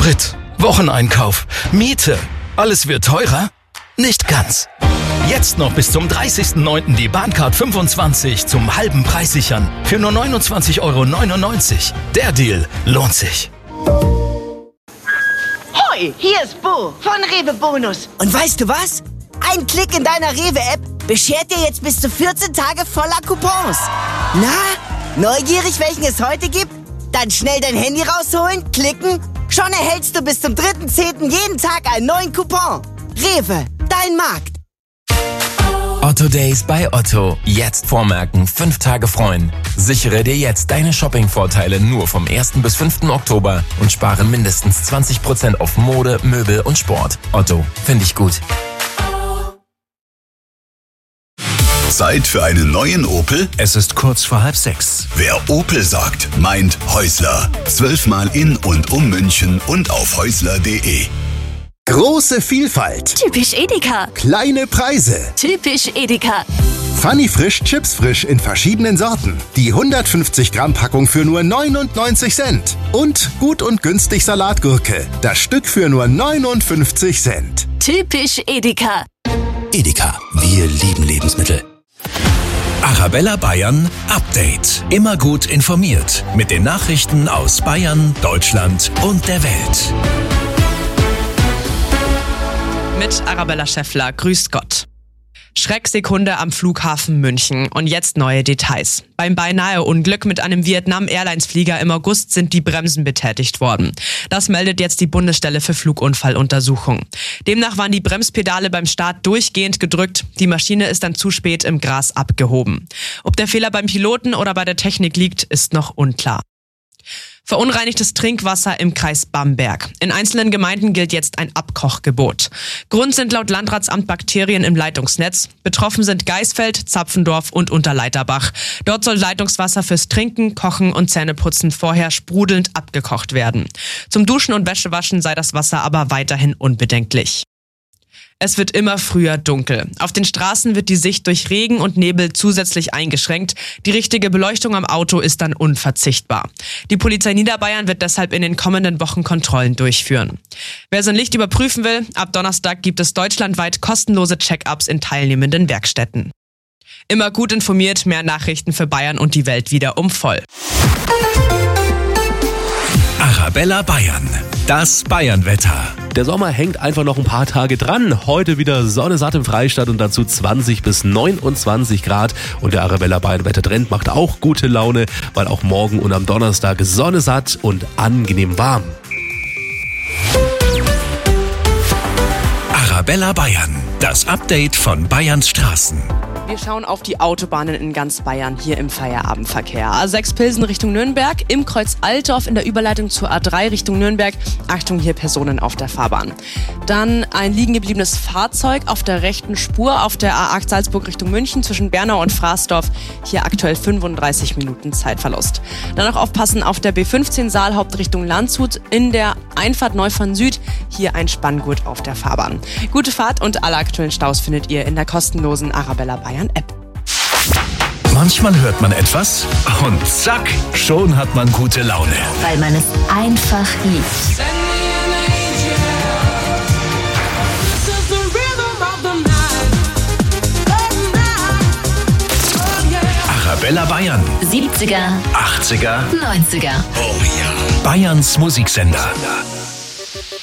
Sprit, Wocheneinkauf, Miete. Alles wird teurer? Nicht ganz. Jetzt noch bis zum 30.09. die Bahncard 25 zum halben Preis sichern. Für nur 29,99 €. Der Deal lohnt sich. Hoi, hier ist Bo von Rewe Bonus. Und weißt du was? Ein Klick in deiner Rewe-App beschert dir jetzt bis zu 14 Tage voller Coupons. Na, neugierig, welchen es heute gibt? Dann schnell dein Handy rausholen, klicken. Schon erhältst du bis zum 3.10. jeden Tag einen neuen Coupon. Rewe, dein Markt. Otto Days bei Otto. Jetzt vormerken, 5 Tage freuen. Sichere dir jetzt deine Shopping-Vorteile nur vom 1. bis 5. Oktober und spare mindestens 20% auf Mode, Möbel und Sport. Otto, finde ich gut. Zeit für einen neuen Opel? Es ist kurz vor 5:30. Wer Opel sagt, meint Häusler. 12-mal in und um München und auf häusler.de. Große Vielfalt. Typisch Edeka. Kleine Preise. Typisch Edeka. Funny Frisch Chips Frisch in verschiedenen Sorten. Die 150 Gramm Packung für nur 99 Cent. Und gut und günstig Salatgurke. Das Stück für nur 59 Cent. Typisch Edeka. Edeka, wir lieben Lebensmittel. Arabella Bayern Update. Immer gut informiert mit den Nachrichten aus Bayern, Deutschland und der Welt. Mit Arabella Schäffler, grüßt Gott. Schrecksekunde am Flughafen München und jetzt neue Details. Beim Beinahe-Unglück mit einem Vietnam-Airlines-Flieger im August sind die Bremsen betätigt worden. Das meldet jetzt die Bundesstelle für Flugunfalluntersuchung. Demnach waren die Bremspedale beim Start durchgehend gedrückt. Die Maschine ist dann zu spät im Gras abgehoben. Ob der Fehler beim Piloten oder bei der Technik liegt, ist noch unklar. Verunreinigtes Trinkwasser im Kreis Bamberg. In einzelnen Gemeinden gilt jetzt ein Abkochgebot. Grund sind laut Landratsamt Bakterien im Leitungsnetz. Betroffen sind Geisfeld, Zapfendorf und Unterleiterbach. Dort soll Leitungswasser fürs Trinken, Kochen und Zähneputzen vorher sprudelnd abgekocht werden. Zum Duschen und Wäschewaschen sei das Wasser aber weiterhin unbedenklich. Es wird immer früher dunkel. Auf den Straßen wird die Sicht durch Regen und Nebel zusätzlich eingeschränkt. Die richtige Beleuchtung am Auto ist dann unverzichtbar. Die Polizei Niederbayern wird deshalb in den kommenden Wochen Kontrollen durchführen. Wer sein Licht überprüfen will, ab Donnerstag gibt es deutschlandweit kostenlose Check-ups in teilnehmenden Werkstätten. Immer gut informiert, mehr Nachrichten für Bayern und die Welt wieder um voll. Arabella Bayern, das Bayern-Wetter. Der Sommer hängt einfach noch ein paar Tage dran. Heute wieder Sonne satt im Freistaat und dazu 20 bis 29 Grad. Und der Arabella Bayern Wettertrend macht auch gute Laune, weil auch morgen und am Donnerstag Sonne satt und angenehm warm. Arabella Bayern, das Update von Bayerns Straßen. Wir schauen auf die Autobahnen in ganz Bayern hier im Feierabendverkehr. A6 Pilsen Richtung Nürnberg, im Kreuz Altdorf in der Überleitung zur A3 Richtung Nürnberg. Achtung, hier Personen auf der Fahrbahn. Dann ein liegen gebliebenes Fahrzeug auf der rechten Spur auf der A8 Salzburg Richtung München zwischen Bernau und Fraßdorf. Hier aktuell 35 Minuten Zeitverlust. Dann noch aufpassen auf der B15 Saalhaupt Richtung Landshut in der Einfahrt Neufahren Süd. Hier ein Spanngurt auf der Fahrbahn. Gute Fahrt und alle aktuellen Staus findet ihr in der kostenlosen Arabella Bayern App. Manchmal hört man etwas und zack, schon hat man gute Laune. Weil man es einfach liebt. Arabella Bayern. 70er, 80er, 90er. Bayerns Musiksender.